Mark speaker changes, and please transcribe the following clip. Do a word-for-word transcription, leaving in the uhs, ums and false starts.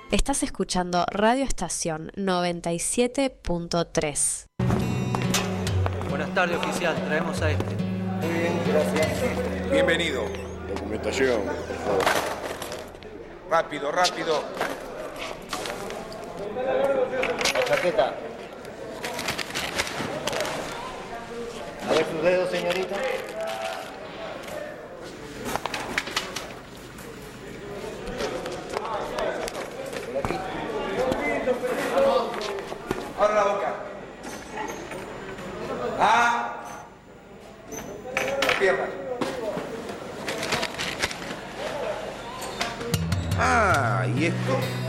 Speaker 1: Estás escuchando Radio Estación noventa y siete punto tres.
Speaker 2: Buenas tardes, oficial. Traemos a este.
Speaker 3: Muy bien, gracias.
Speaker 4: Bienvenido.
Speaker 3: Documentación, por favor.
Speaker 4: Rápido, rápido.
Speaker 3: La chaqueta. A ver sus dedos, señorita. Por aquí.
Speaker 4: Ahora la boca. Ah. Las piernas. Ah, y esto.